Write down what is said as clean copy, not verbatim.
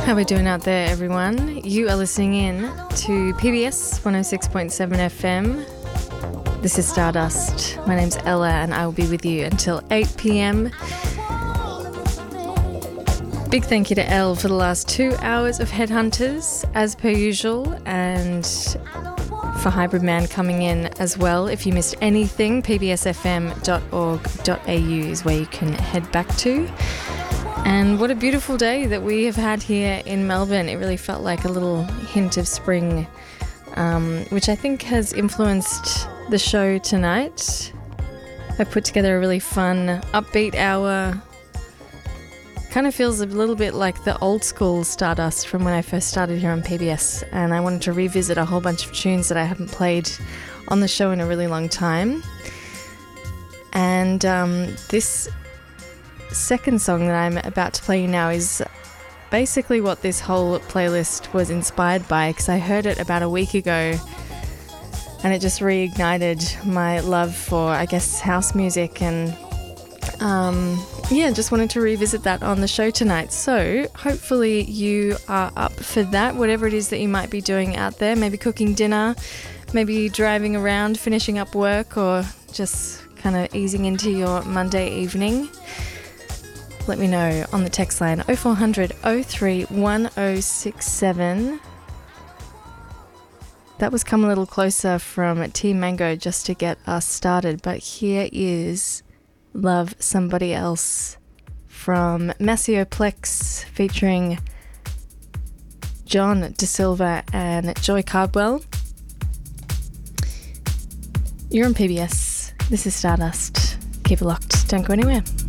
How we doing out there, everyone? You are listening in to PBS 106.7 FM. This is Stardust. My name's Ella and I will be with you until 8 p.m. Big thank you to Elle for the last 2 hours of Headhunters, as per usual, and for Hybrid Man coming in as well. If you missed anything, pbsfm.org.au is where you can head back to. And what a beautiful day that we have had here in Melbourne. It really felt like a little hint of spring, which I think has influenced the show tonight. I put together a really fun, upbeat hour. Kind of feels a little bit like the old school Stardust from when I first started here on PBS, and I wanted to revisit a whole bunch of tunes that I haven't played on the show in a really long time. And this second song that I'm about to play you now is basically what this whole playlist was inspired by, because I heard it about a week ago and it just reignited my love for, I guess, house music, and just wanted to revisit that on the show tonight. So hopefully you are up for that, whatever it is that you might be doing out there, maybe cooking dinner, maybe driving around, finishing up work, or just kind of easing into your Monday evening. Let me know on the text line 0400 03 1067. That was Come a Little Closer from Team Mango just to get us started, but here is Love Somebody Else from Maceo Plex featuring John De Silva and Joy Cardwell. You're on PBS. This is Stardust. Keep it locked. Don't go anywhere.